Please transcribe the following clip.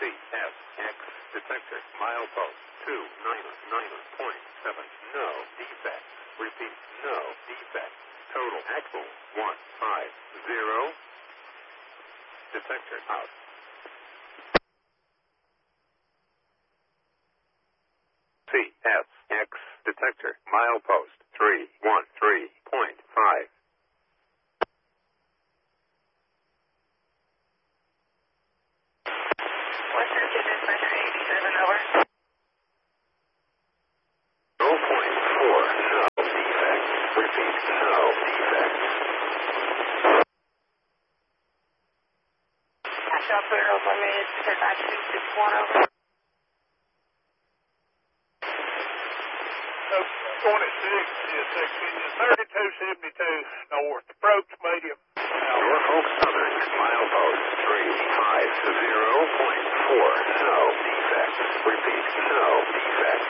CSX detector, milepost 299.7, no defect. Repeat, no defect. Total axle 150. Detector out. CSX detector, milepost 313.5. Western Dispatcher 87, over. 0.4, no defect. Repeat, no defect. Operator Limited, 9261, over. 26, CSX engine 3272 north, approach medium. Norfolk Southern, milepost 350.4, no defect. Repeat, no defect.